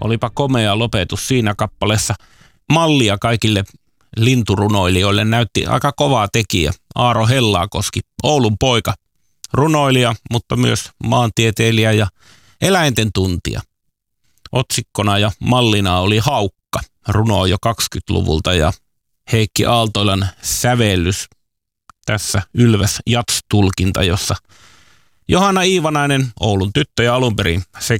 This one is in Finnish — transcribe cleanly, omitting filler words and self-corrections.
Olipa komea lopetus siinä kappaleessa. Mallia kaikille linturunoilijoille näytti aika kovaa tekijä Aaro Hellaakoski, Oulun poika. Runoilija, mutta myös maantieteilijä ja eläinten tuntija. Otsikkona ja mallina oli Haukka, runo jo 20-luvulta ja Heikki Aaltoilan sävellys. Tässä Ylväs Jats-tulkinta, jossa Johanna Iivanainen, Oulun tyttö ja alun perin